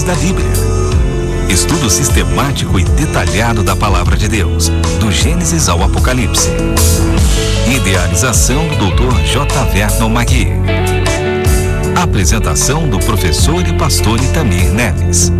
da Bíblia. Estudo sistemático e detalhado da Palavra de Deus, do Gênesis ao Apocalipse. Idealização do Dr. J. Vernon Magui. Apresentação do professor e pastor Itamir Neves.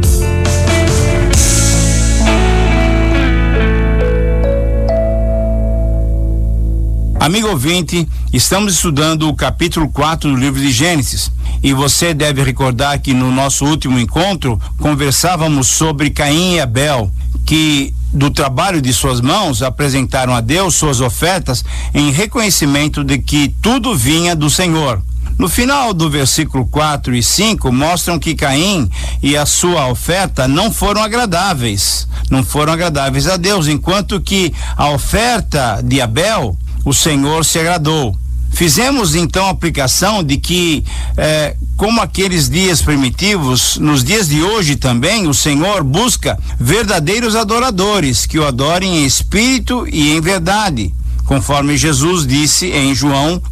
Amigo ouvinte, estamos estudando o capítulo 4 do livro de Gênesis. E você deve recordar que no nosso último encontro conversávamos sobre Caim e Abel, que do trabalho de suas mãos apresentaram a Deus suas ofertas em reconhecimento de que tudo vinha do Senhor. No final do versículo 4 e 5 mostram que Caim e a sua oferta não foram agradáveis a Deus, enquanto que a oferta de Abel, o Senhor se agradou. Fizemos então a aplicação de que, como aqueles dias primitivos, nos dias de hoje também, o Senhor busca verdadeiros adoradores que o adorem em espírito e em verdade, conforme Jesus disse em João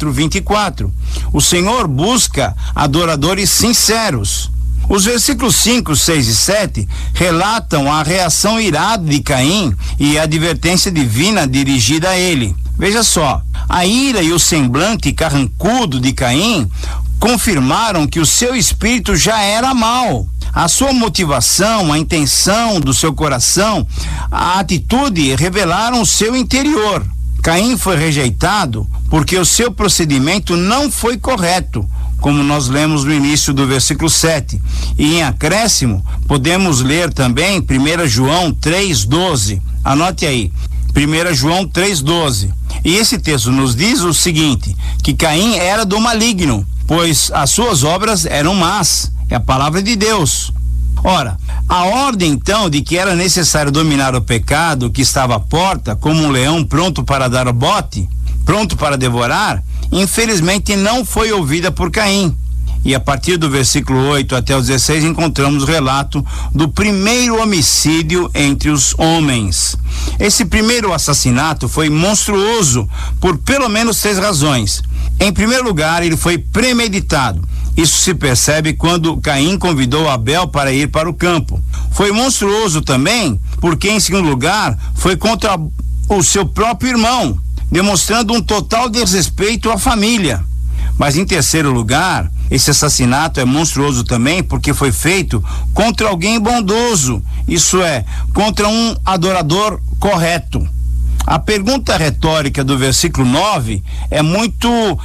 4:24. O Senhor busca adoradores sinceros. Os versículos 5, 6 e 7 relatam a reação irada de Caim e a advertência divina dirigida a ele. Veja só, a ira e o semblante carrancudo de Caim confirmaram que o seu espírito já era mau. A sua motivação, a intenção do seu coração, a atitude revelaram o seu interior. Caim foi rejeitado porque o seu procedimento não foi correto, como nós lemos no início do versículo 7. E em acréscimo, podemos ler também 1 João 3:12. Anote aí, 1 João 3:12. E esse texto nos diz o seguinte, que Caim era do maligno, pois as suas obras eram más. É a palavra de Deus. Ora, a ordem então de que era necessário dominar o pecado que estava à porta, como um leão pronto para dar o bote, pronto para devorar, infelizmente não foi ouvida por Caim. E a partir do versículo 8 até o 16 encontramos o relato do primeiro homicídio entre os homens. Esse primeiro assassinato foi monstruoso por pelo menos 3 razões. Em primeiro lugar, ele foi premeditado. Isso se percebe quando Caim convidou Abel para ir para o campo. Foi monstruoso também porque, em segundo lugar, foi contra o seu próprio irmão, demonstrando um total desrespeito à família. Mas em terceiro lugar, esse assassinato é monstruoso também porque foi feito contra alguém bondoso, isso é, contra um adorador correto. A pergunta retórica do versículo 9 é muito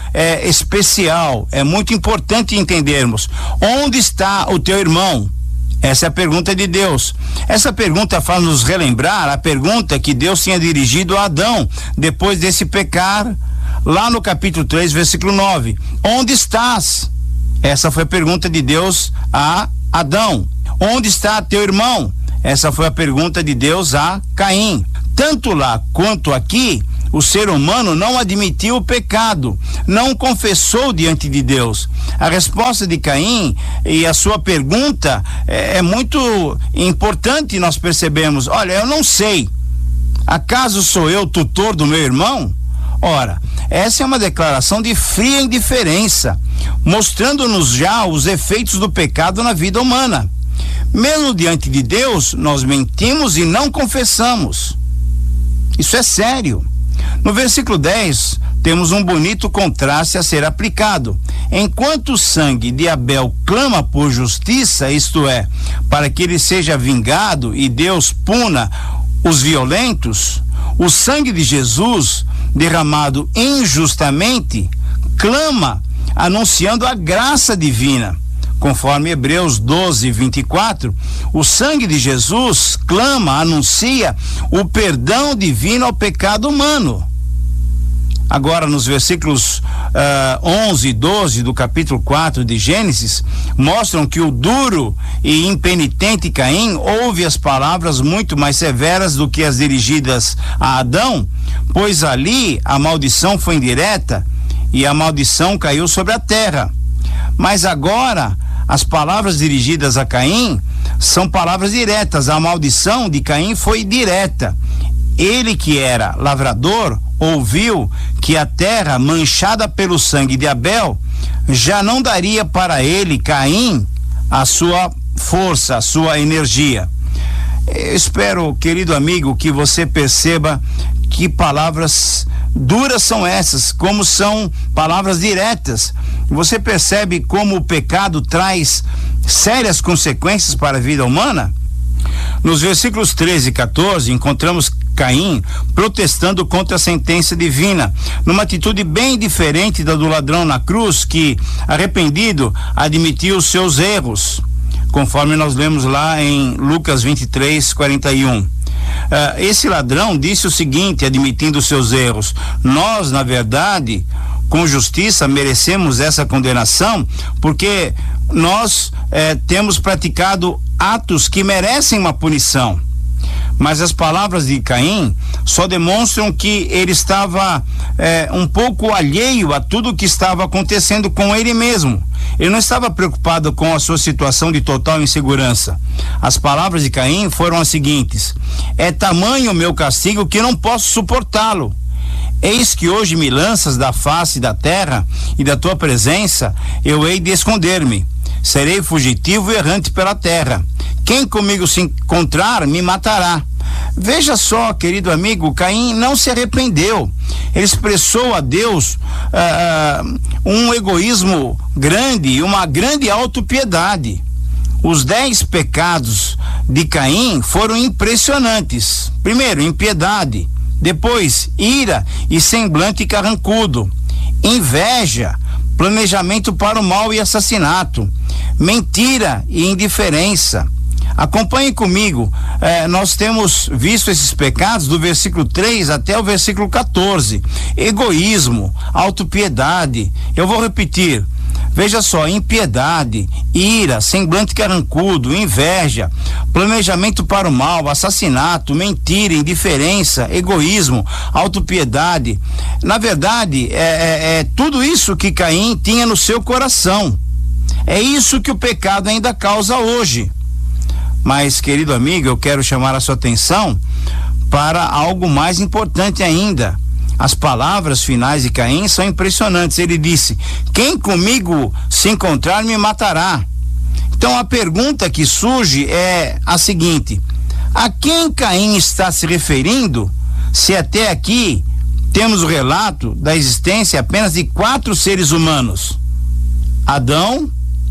especial, é muito importante entendermos. Onde está o teu irmão? Essa é a pergunta de Deus. Essa pergunta faz nos relembrar a pergunta que Deus tinha dirigido a Adão depois desse pecar, lá no capítulo 3, versículo 9. Onde estás? Essa foi a pergunta de Deus a Adão. Onde está teu irmão? Essa foi a pergunta de Deus a Caim. Tanto lá quanto aqui, o ser humano não admitiu o pecado, não confessou diante de Deus. A resposta de Caim e a sua pergunta é muito importante, nós percebemos. Olha, eu não sei. Acaso sou eu tutor do meu irmão? Ora, essa é uma declaração de fria indiferença, mostrando-nos já os efeitos do pecado na vida humana. Mesmo diante de Deus, nós mentimos e não confessamos. Isso é sério. No versículo 10, temos um bonito contraste a ser aplicado. Enquanto o sangue de Abel clama por justiça, isto é, para que ele seja vingado e Deus puna os violentos, o sangue de Jesus, derramado injustamente, clama, anunciando a graça divina. Conforme Hebreus 12:24, o sangue de Jesus clama, anuncia o perdão divino ao pecado humano. Agora, nos versículos 11 e 12 do capítulo 4 de Gênesis, mostram que o duro e impenitente Caim ouve as palavras muito mais severas do que as dirigidas a Adão, pois ali a maldição foi indireta e a maldição caiu sobre a terra. Mas agora, as palavras dirigidas a Caim são palavras diretas. A maldição de Caim foi direta. Ele, que era lavrador, ouviu que a terra manchada pelo sangue de Abel já não daria para ele, Caim, a sua força, a sua energia. Eu espero, querido amigo, que você perceba que palavras duras são essas, como são palavras diretas. Você percebe como o pecado traz sérias consequências para a vida humana? Nos versículos 13 e 14, encontramos Caim protestando contra a sentença divina, numa atitude bem diferente da do ladrão na cruz, que, arrependido, admitiu os seus erros, conforme nós lemos lá em Lucas 23, 41. Esse ladrão disse o seguinte, admitindo os seus erros: nós, na verdade, com justiça, merecemos essa condenação, porque nós temos praticado atos que merecem uma punição. Mas as palavras de Caim só demonstram que ele estava um pouco alheio a tudo o que estava acontecendo com ele mesmo. Ele não estava preocupado com a sua situação de total insegurança. As palavras de Caim foram as seguintes: é tamanho o meu castigo que não posso suportá-lo. Eis que hoje me lanças da face da terra, e da tua presença eu hei de esconder-me. Serei fugitivo e errante pela terra. Quem comigo se encontrar me matará. Veja só, querido amigo, Caim não se arrependeu. Ele expressou a Deus um egoísmo grande e uma grande autopiedade. Os 10 pecados de Caim foram impressionantes. Primeiro, impiedade. Depois, ira e semblante carrancudo. Inveja, planejamento para o mal e assassinato. Mentira e indiferença. Acompanhe comigo, nós temos visto esses pecados do versículo 3 até o versículo 14. Egoísmo, autopiedade. Eu vou repetir. Veja só: impiedade, ira, semblante carrancudo, inveja, planejamento para o mal, assassinato, mentira, indiferença, egoísmo, autopiedade. Na verdade, tudo isso que Caim tinha no seu coração. É isso que o pecado ainda causa hoje. Mas, querido amigo, eu quero chamar a sua atenção para algo mais importante ainda. As palavras finais de Caim são impressionantes. Ele disse: quem comigo se encontrar me matará. Então a pergunta que surge é a seguinte: a quem Caim está se referindo, se até aqui temos o relato da existência apenas de 4 seres humanos: Adão,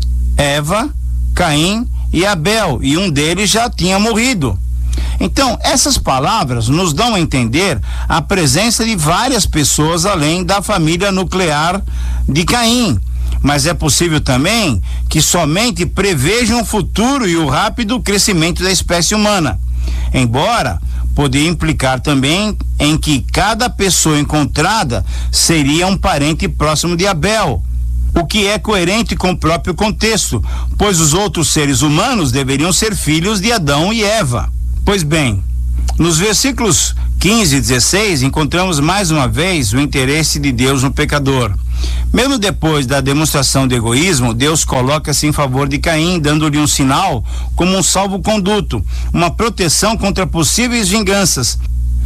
Eva, Caim e Abel, e um deles já tinha morrido. Então, essas palavras nos dão a entender a presença de várias pessoas além da família nuclear de Caim. Mas é possível também que somente prevejam o futuro e o rápido crescimento da espécie humana. Embora poderia implicar também em que cada pessoa encontrada seria um parente próximo de Abel, o que é coerente com o próprio contexto, pois os outros seres humanos deveriam ser filhos de Adão e Eva. Pois bem, nos versículos 15 e 16 encontramos mais uma vez o interesse de Deus no pecador. Mesmo depois da demonstração de egoísmo, Deus coloca-se em favor de Caim, dando-lhe um sinal como um salvo-conduto, uma proteção contra possíveis vinganças.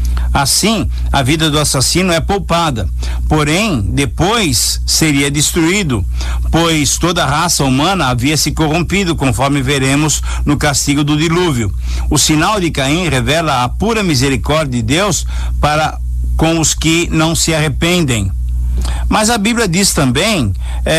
Assim, a vida do assassino é poupada, porém, depois seria destruído, pois toda a raça humana havia se corrompido, conforme veremos no castigo do dilúvio. O sinal de Caim revela a pura misericórdia de Deus para com os que não se arrependem. Mas a Bíblia diz também,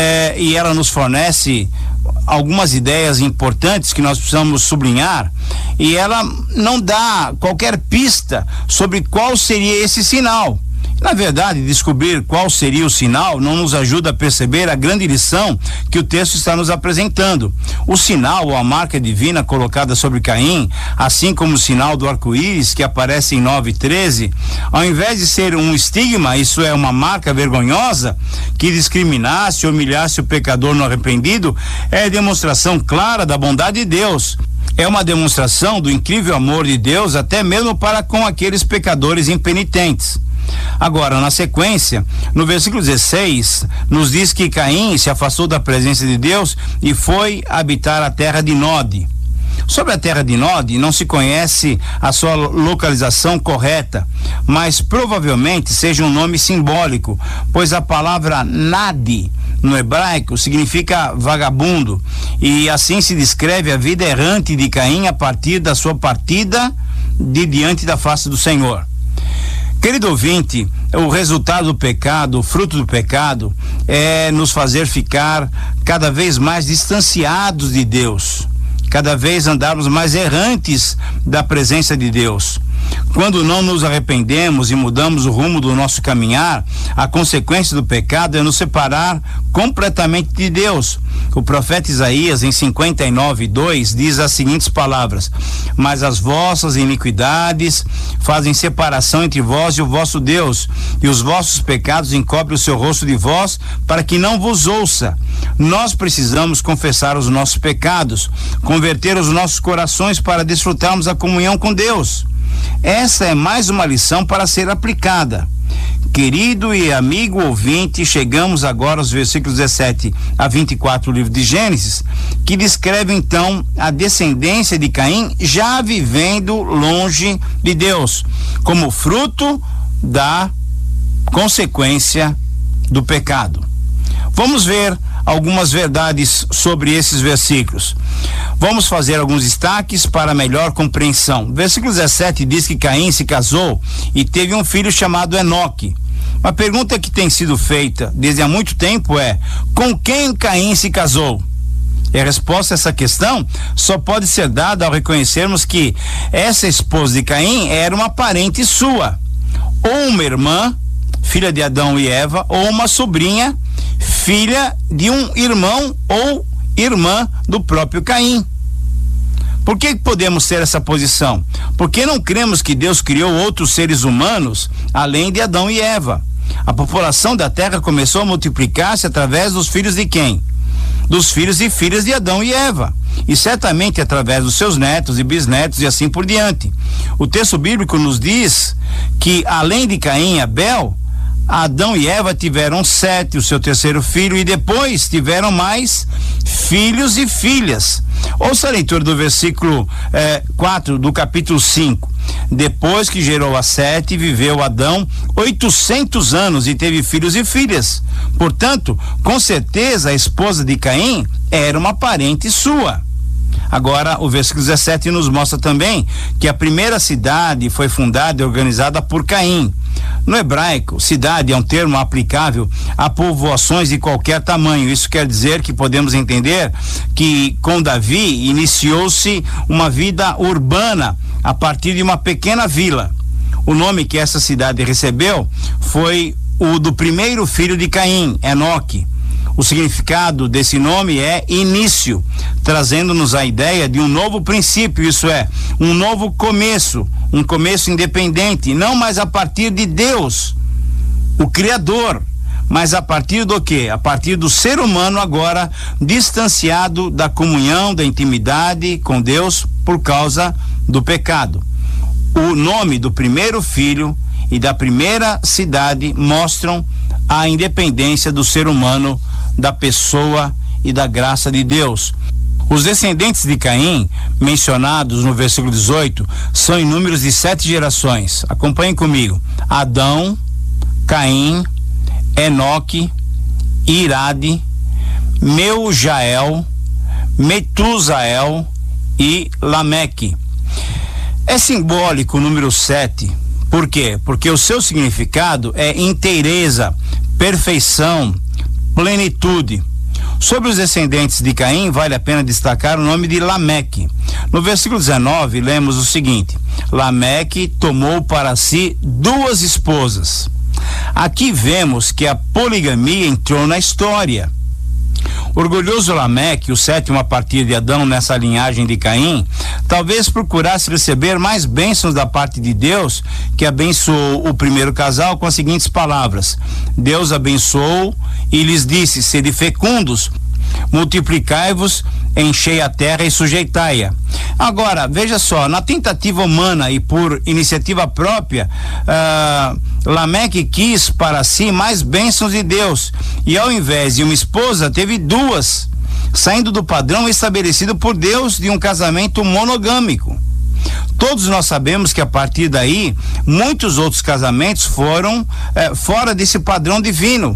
e ela nos fornece algumas ideias importantes que nós precisamos sublinhar, e ela não dá qualquer pista sobre qual seria esse sinal. Na verdade, descobrir qual seria o sinal não nos ajuda a perceber a grande lição que o texto está nos apresentando. O sinal ou a marca divina colocada sobre Caim, assim como o sinal do arco-íris que aparece em 9:13, ao invés de ser um estigma, isso é, uma marca vergonhosa que discriminasse ou humilhasse o pecador não arrependido, é demonstração clara da bondade de Deus. É uma demonstração do incrível amor de Deus até mesmo para com aqueles pecadores impenitentes. Agora, na sequência, no versículo 16, nos diz que Caim se afastou da presença de Deus e foi habitar a terra de Nod. Sobre a terra de Nod, não se conhece a sua localização correta, mas provavelmente seja um nome simbólico, pois a palavra Nadi no hebraico, significa vagabundo, e assim se descreve a vida errante de Caim a partir da sua partida de diante da face do Senhor. Querido ouvinte, o resultado do pecado, o fruto do pecado, é nos fazer ficar cada vez mais distanciados de Deus, cada vez andarmos mais errantes da presença de Deus. Quando não nos arrependemos e mudamos o rumo do nosso caminhar, a consequência do pecado é nos separar completamente de Deus. O profeta Isaías, em 59:2, diz as seguintes palavras: mas as vossas iniquidades fazem separação entre vós e o vosso Deus, e os vossos pecados encobrem o seu rosto de vós, para que não vos ouça. Nós precisamos confessar os nossos pecados, converter os nossos corações para desfrutarmos a comunhão com Deus. Essa é mais uma lição para ser aplicada. Querido e amigo ouvinte, chegamos agora aos versículos 17 a 24 do livro de Gênesis, que descreve então a descendência de Caim já vivendo longe de Deus, como fruto da consequência do pecado. Vamos ver algumas verdades sobre esses versículos. Vamos fazer alguns destaques para melhor compreensão. Versículo 17 diz que Caim se casou e teve um filho chamado Enoque. Uma pergunta que tem sido feita desde há muito tempo é: com quem Caim se casou? E a resposta a essa questão só pode ser dada ao reconhecermos que essa esposa de Caim era uma parente sua, ou uma irmã, filha de Adão e Eva, ou uma sobrinha, filha de um irmão ou irmã do próprio Caim. Por que podemos ter essa posição? Porque não cremos que Deus criou outros seres humanos além de Adão e Eva. A população da terra começou a multiplicar-se através dos filhos de quem? Dos filhos e filhas de Adão e Eva, e certamente através dos seus netos e bisnetos e assim por diante. O texto bíblico nos diz que além de Caim e Abel, Adão e Eva tiveram Sete, o seu terceiro filho, e depois tiveram mais filhos e filhas. Ouça a leitura do versículo 4 do capítulo 5. Depois que gerou a Sete, viveu Adão 800 anos e teve filhos e filhas. Portanto, com certeza a esposa de Caim era uma parente sua. Agora, o versículo 17 nos mostra também que a primeira cidade foi fundada e organizada por Caim. No hebraico, cidade é um termo aplicável a povoações de qualquer tamanho. Isso quer dizer que podemos entender que com Davi iniciou-se uma vida urbana a partir de uma pequena vila. O nome que essa cidade recebeu foi o do primeiro filho de Caim, Enoque. O significado desse nome é início, trazendo-nos a ideia de um novo princípio, isso é, um novo começo, um começo independente, não mais a partir de Deus, o Criador, mas a partir do quê? A partir do ser humano agora distanciado da comunhão, da intimidade com Deus por causa do pecado. O nome do primeiro filho e da primeira cidade mostram a independência do ser humano da pessoa e da graça de Deus. Os descendentes de Caim, mencionados no versículo 18, são em números de 7 gerações. Acompanhem comigo: Adão, Caim, Enoque, Irade, Meujael, Metusael e Lameque. É simbólico o número 7. Por quê? Porque o seu significado é inteireza, perfeição, plenitude. Sobre os descendentes de Caim, vale a pena destacar o nome de Lameque. No versículo 19, lemos o seguinte: Lameque tomou para si 2 esposas. Aqui vemos que a poligamia entrou na história. Orgulhoso Lameque, o 7º a partir de Adão nessa linhagem de Caim, talvez procurasse receber mais bênçãos da parte de Deus, que abençoou o primeiro casal com as seguintes palavras: Deus abençoou e lhes disse: sede fecundos, multiplicai-vos, enchei a terra e sujeitai-a. Agora, veja só, na tentativa humana e por iniciativa própria, Lameque quis para si mais bênçãos de Deus, e ao invés de uma esposa, teve 2, saindo do padrão estabelecido por Deus de um casamento monogâmico. Todos nós sabemos que a partir daí, muitos outros casamentos foram fora desse padrão divino.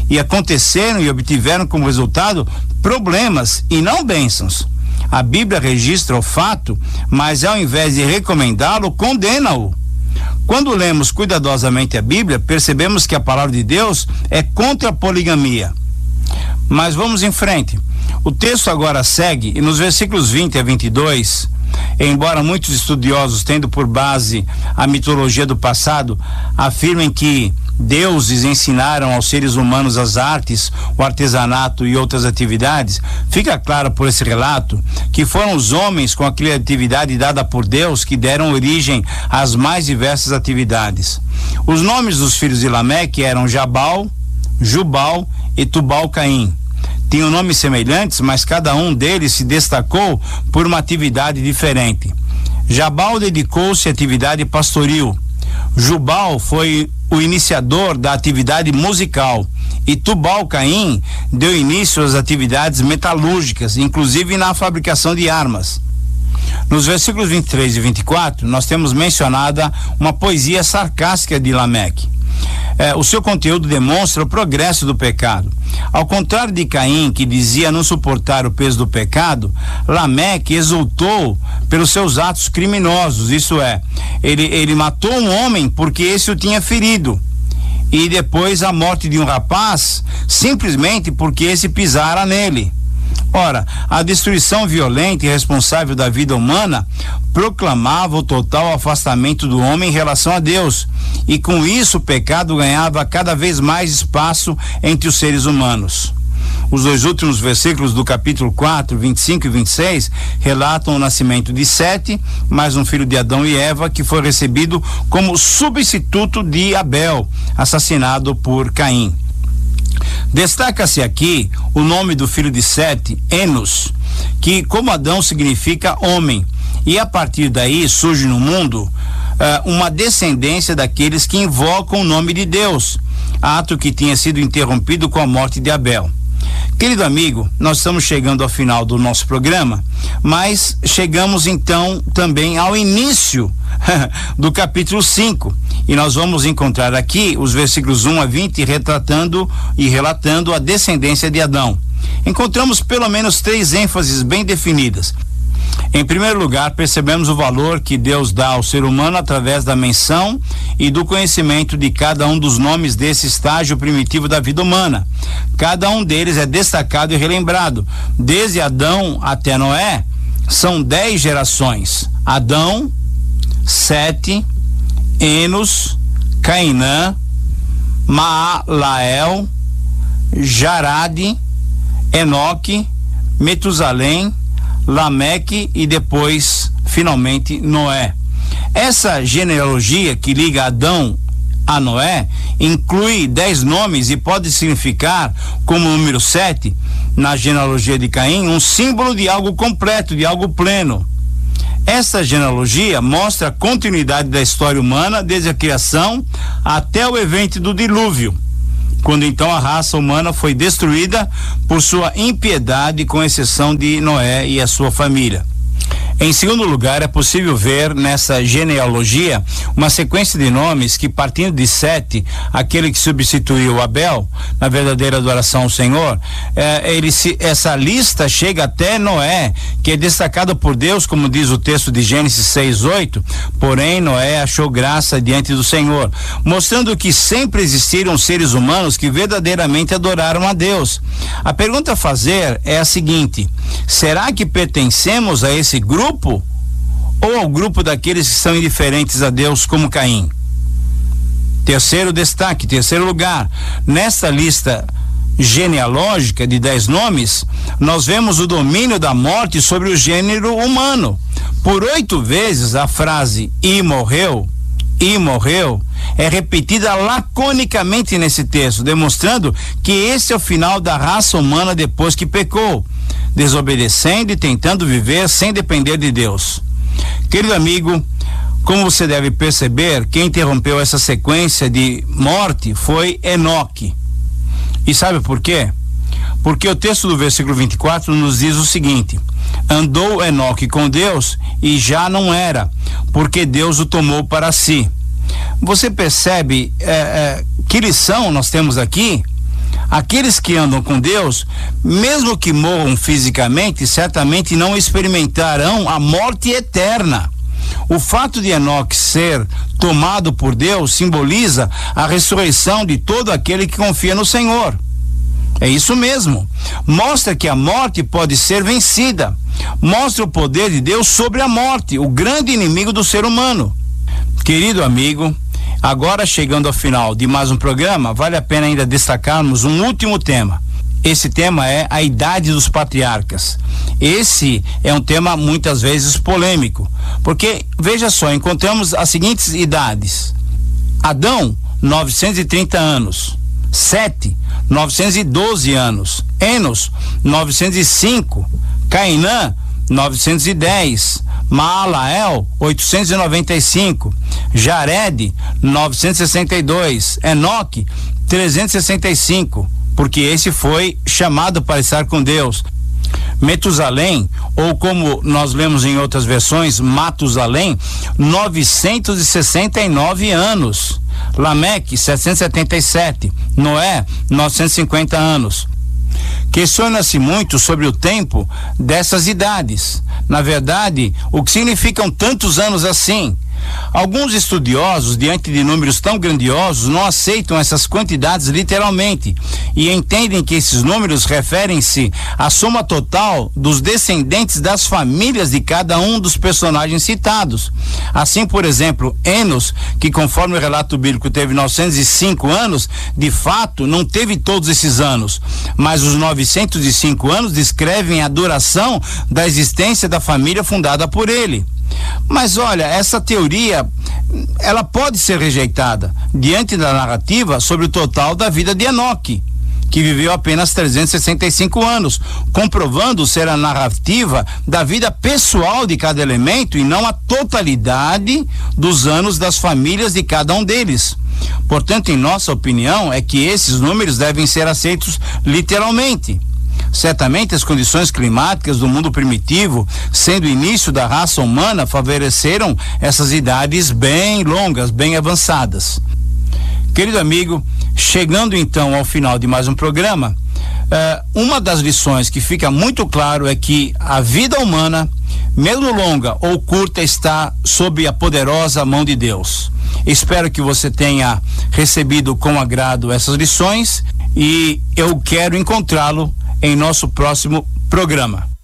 e aconteceram e obtiveram como resultado problemas e não bênçãos. A Bíblia registra o fato, mas ao invés de recomendá-lo, condena-o. Quando lemos cuidadosamente a Bíblia, percebemos que a palavra de Deus é contra a poligamia. Mas vamos em frente. O texto agora segue e nos versículos 20 a 22, embora muitos estudiosos, tendo por base a mitologia do passado, afirmem que deuses ensinaram aos seres humanos as artes, o artesanato e outras atividades, fica claro por esse relato que foram os homens com a criatividade dada por Deus que deram origem às mais diversas atividades. Os nomes dos filhos de Lameque eram Jabal, Jubal e Tubal-Caim. Tinham nomes semelhantes, mas cada um deles se destacou por uma atividade diferente. Jabal dedicou-se à atividade pastoril. Jubal foi o iniciador da atividade musical e Tubal-Caim deu início às atividades metalúrgicas, inclusive na fabricação de armas. Nos versículos 23 e 24, nós temos mencionada uma poesia sarcástica de Lameque. O seu conteúdo demonstra o progresso do pecado. Ao contrário de Caim, que dizia não suportar o peso do pecado, Lameque exultou pelos seus atos criminosos, isso é, ele matou um homem porque esse o tinha ferido, e depois a morte de um rapaz simplesmente porque esse pisara nele. Ora, a destruição violenta e irresponsável da vida humana proclamava o total afastamento do homem em relação a Deus, e com isso o pecado ganhava cada vez mais espaço entre os seres humanos. Os dois últimos versículos do capítulo 4, 25 e 26, relatam o nascimento de Sete, mais um filho de Adão e Eva, que foi recebido como substituto de Abel, assassinado por Caim. Destaca-se aqui o nome do filho de Sete, Enos, que como Adão significa homem, e a partir daí surge no mundo uma descendência daqueles que invocam o nome de Deus, ato que tinha sido interrompido com a morte de Abel. Querido amigo, nós estamos chegando ao final do nosso programa, mas chegamos então também ao início do capítulo 5, e nós vamos encontrar aqui os versículos 1 a 20 retratando e relatando a descendência de Adão. Encontramos pelo menos 3 ênfases bem definidas. Em primeiro lugar, percebemos o valor que Deus dá ao ser humano através da menção e do conhecimento de cada um dos nomes desse estágio primitivo da vida humana. Cada um deles é destacado e relembrado. Desde Adão até Noé, são 10 gerações. Adão, Sete, Enos, Cainã, Maalael, Jarade, Enoque, Metusalém, Lameque e depois, finalmente, Noé. Essa genealogia que liga Adão a Noé inclui 10 nomes e pode significar, como o número 7, na genealogia de Caim, um símbolo de algo completo, de algo pleno. Essa genealogia mostra a continuidade da história humana desde a criação até o evento do dilúvio, quando então a raça humana foi destruída por sua impiedade, com exceção de Noé e a sua família. Em segundo lugar, é possível ver nessa genealogia uma sequência de nomes que, partindo de Sete, aquele que substituiu Abel na verdadeira adoração ao Senhor, essa lista chega até Noé, que é destacado por Deus, como diz o texto de Gênesis 6:8, porém Noé achou graça diante do Senhor, mostrando que sempre existiram seres humanos que verdadeiramente adoraram a Deus. A pergunta a fazer é a seguinte: será que pertencemos a esse grupo ou ao grupo daqueles que são indiferentes a Deus, como Caim? Terceiro destaque, terceiro lugar, nesta lista genealógica de 10 nomes, nós vemos o domínio da morte sobre o gênero humano. Por 8 vezes a frase e morreu é repetida laconicamente nesse texto, demonstrando que esse é o final da raça humana depois que pecou, desobedecendo e tentando viver sem depender de Deus. Querido amigo, como você deve perceber, quem interrompeu essa sequência de morte foi Enoque. E sabe por quê? Porque o texto do versículo 24 nos diz o seguinte: andou Enoque com Deus e já não era, porque Deus o tomou para si. Você percebe que lição nós temos aqui? Aqueles que andam com Deus, mesmo que morram fisicamente, certamente não experimentarão a morte eterna. O fato de Enoque ser tomado por Deus simboliza a ressurreição de todo aquele que confia no Senhor. É isso mesmo. Mostra que a morte pode ser vencida. Mostra o poder de Deus sobre a morte, o grande inimigo do ser humano. Querido amigo, agora chegando ao final de mais um programa, vale a pena ainda destacarmos um último tema. Esse tema é a idade dos patriarcas. Esse é um tema muitas vezes polêmico, porque, veja só, encontramos as seguintes idades: Adão, 930 anos; Sete, 912 anos; Enos, 905; Cainã, 910; Maalael, 895; Jared, 962; Enoque, 365, porque esse foi chamado para estar com Deus. Metusalém, ou como nós lemos em outras versões, Matusalém, 969 anos. Lameque, 777. Noé, 950 anos. Questiona-se muito sobre o tempo dessas idades. Na verdade, o que significam tantos anos assim? Alguns estudiosos, diante de números tão grandiosos, não aceitam essas quantidades literalmente e entendem que esses números referem-se à soma total dos descendentes das famílias de cada um dos personagens citados. Assim, por exemplo, Enos, que conforme o relato bíblico teve 905 anos, de fato não teve todos esses anos, mas os 905 anos descrevem a duração da existência da família fundada por ele. Mas olha, essa teoria, ela pode ser rejeitada diante da narrativa sobre o total da vida de Enoque, que viveu apenas 365 anos, comprovando ser a narrativa da vida pessoal de cada elemento e não a totalidade dos anos das famílias de cada um deles. Portanto, em nossa opinião, é que esses números devem ser aceitos literalmente. Certamente as condições climáticas do mundo primitivo, sendo o início da raça humana, favoreceram essas idades bem longas, bem avançadas. Querido amigo, chegando então ao final de mais um programa, uma das lições que fica muito claro é que a vida humana, mesmo longa ou curta, está sob a poderosa mão de Deus. Espero que você tenha recebido com agrado essas lições e eu quero encontrá-lo em nosso próximo programa.